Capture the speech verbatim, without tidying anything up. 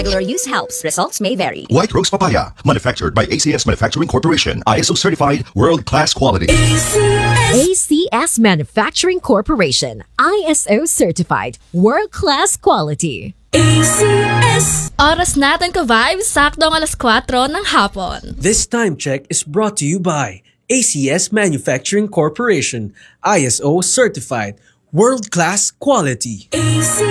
Regular use helps. Results may vary. White Rose Papaya, manufactured by A C S Manufacturing Corporation, I S O certified, world-class quality. A C S Manufacturing Corporation, I S O certified, world-class quality. A C S. Oras natin ka-vibes, saktong alas kwatro ng hapon. This time check is brought to you by A C S Manufacturing Corporation, I S O certified, world-class quality. A C